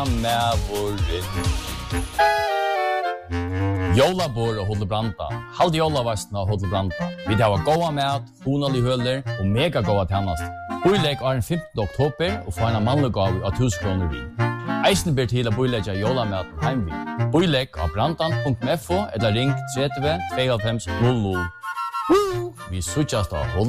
Jólamævurin. Jólabor og Hotel Branda. Halde jólavastna og Hotel Branda. Vi har goda mat, honalig høler og mega goda tjennast. Boilegg er den 15. oktober og får en mannlegav av 1000 kroner vi. Eisen ber til å boilegge jólamaten heimvi. Boilegg av brandan.fo eller ring 30 52 00. Vi suttjast av